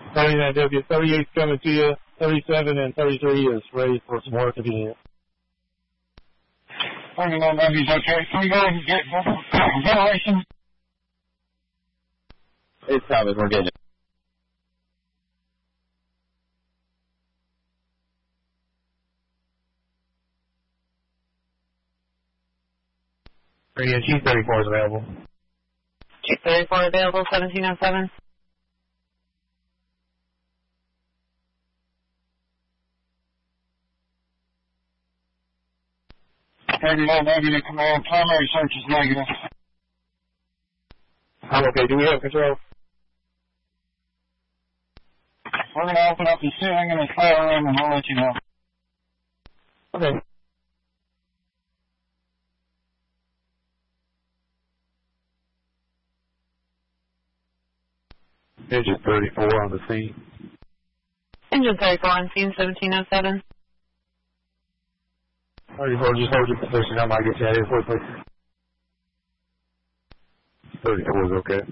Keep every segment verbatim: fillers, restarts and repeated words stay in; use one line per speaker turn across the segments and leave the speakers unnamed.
thirty-nine W, thirty-eight coming to you, thirty-seven and thirty-three is ready for some work again.
thirty-nine W is okay. Can we go and get ventilation?
It's coming, we're getting it.
Yeah, G thirty-four is available.
G thirty-four available, seventeen oh seven.
thirty-nine negative command, primary search is negative.
I'm okay, do we have control?
We're going to open up the ceiling and the fire room and we'll let you know.
Okay. Engine thirty-four on the scene.
Engine thirty-four on scene, seventeen oh seven.
thirty-four, just hold your position. I might get you out of here quickly. thirty-four is okay.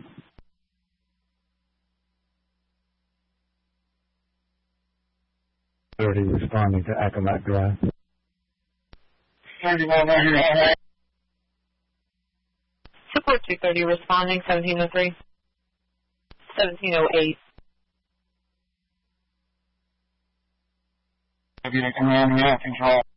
thirty responding to Accomack Drive.
thirty-one right here.
Support two thirty responding, seventeen oh three. seventeen oh eight.
W to command, we have control.